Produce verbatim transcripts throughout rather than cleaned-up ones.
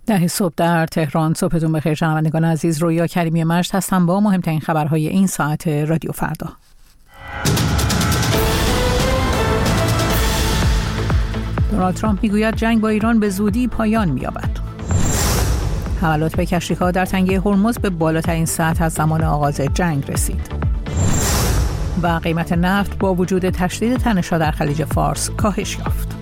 ده صبح در تهران. صبحتون بخیر شنوندگان عزیز. رویا کریمی مجد هستم با مهمترین خبرهای این ساعت رادیو فردا. دونالد ترامپ میگوید جنگ با ایران به زودی پایان می‌یابد. حملات به کشتی‌ها در تنگه هرمز به بالاترین سطح از زمان آغاز جنگ رسید. و قیمت نفت با وجود تشدید تنش‌ها در خلیج فارس کاهش یافت.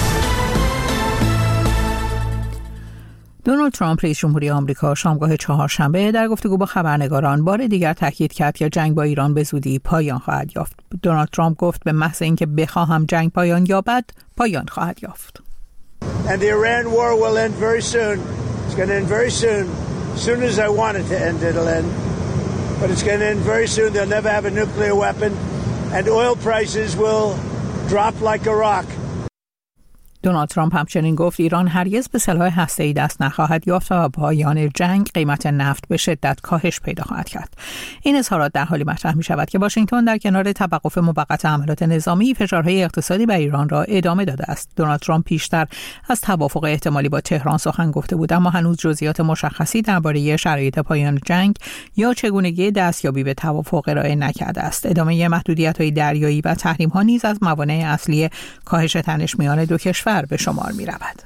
دونالد ترامپ رئیس جمهوری آمریکا شامگاه چهارشنبه در گفتگو با خبرنگاران بار دیگر تاکید کرد که جنگ با ایران به زودی پایان خواهد یافت. دونالد ترامپ گفت به محض اینکه بخواهم جنگ پایان یابد، پایان خواهد یافت. And the Iran war will end very soon. It's going to end very soon. As soon as I want it to end, it'll end. But it's going to end very soon. They'll never have a nuclear weapon. And oil prices will drop like a rock. دونالد ترامپ همچنین گفت ایران هرگز به سلاح هسته‌ای دست نخواهد یافت و با پایان جنگ قیمت نفت به شدت کاهش پیدا خواهد کرد. این اظهارات در حالی مطرح می شود که واشنگتن در کنار توقف موقت حملات نظامی فشارهای اقتصادی بر ایران را ادامه داده است. دونالد ترامپ پیشتر از توافق احتمالی با تهران سخن گفته بود، اما هنوز جزئیات مشخصی درباره شرایط پایان جنگ یا چگونگی دستیابی به توافق ارائه نکرده است. ادامه محدودیت‌های دریایی و تحریم‌ها نیز از موانع اصلی کاهش تنش میان دو کشور به شمار می رود.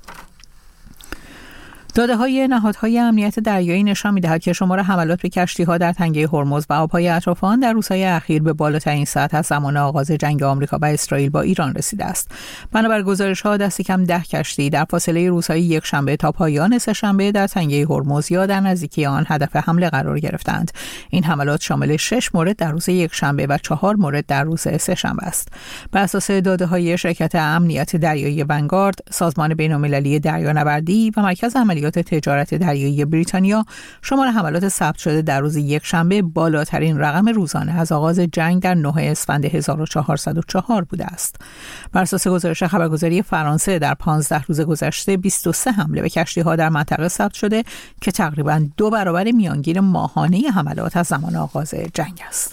داده های نهادهای امنیت دریایی نشان می دهد که شمار حملات به کشتی ها در تنگه هرمز و آبهای اطراف آن در روزهای اخیر به بالاترین سطح از زمان آغاز جنگ آمریکا و اسرائیل با ایران رسیده است. بنابر گزارش ها دستی کم ده کشتی در فاصله روزهای یک شنبه تا پایان سه شنبه در تنگه هرمز یا در نزدیکی آن هدف حمله قرار گرفتند. این حملات شامل شش مورد در روز یک شنبه و چهار مورد در روز سه شنبه است. بر اساس داده های شرکت امنیت دریایی ونگارد، سازمان بین‌المللی دریانوردی و مرکز عملیات تجارت دریایی بریتانیا، شمار حملات ثبت شده در روز یک شنبه بالاترین رقم روزانه از آغاز جنگ در نهم اسفند هزار و چهارصد و چهار بوده است. بر اساس گزارش خبرگزاری فرانسه در پانزده روز گذشته بیست و سه حمله به کشتی‌ها در منطقه ثبت شده که تقریباً دو برابر میانگین ماهانه حملات از زمان آغاز جنگ است.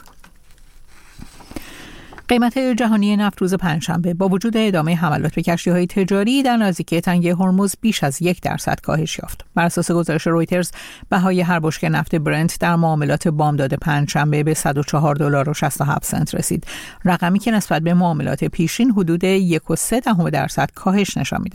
قیمت جهانی نفت روز پنجشنبه با وجود ادامه حملات به کشتی‌های تجاری در نزدیکی تنگه هرمز بیش از یک درصد کاهش یافت. بر اساس گزارش رویترز، بهای هر بشکه نفت برنت در معاملات بامداد پنجشنبه به صد و چهار دلار و شصت و هفت سنت رسید، رقمی که نسبت به معاملات پیشین حدود یک و سه دهم درصد کاهش نشان می‌دهد.